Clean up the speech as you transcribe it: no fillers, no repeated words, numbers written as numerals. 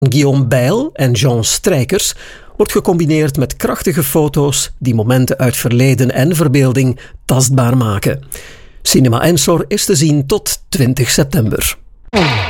Guillaume Bijl en Jean Strijkers wordt gecombineerd met krachtige foto's die momenten uit verleden en verbeelding tastbaar maken. Cinema Ensor is te zien tot 20 september.